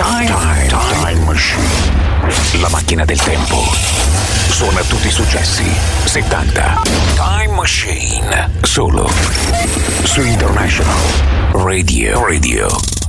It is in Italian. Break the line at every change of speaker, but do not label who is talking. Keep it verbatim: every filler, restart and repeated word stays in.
Time, time, time Machine. La macchina del tempo. Suona tutti i successi settanta. Time Machine. Solo su International Radio. Radio.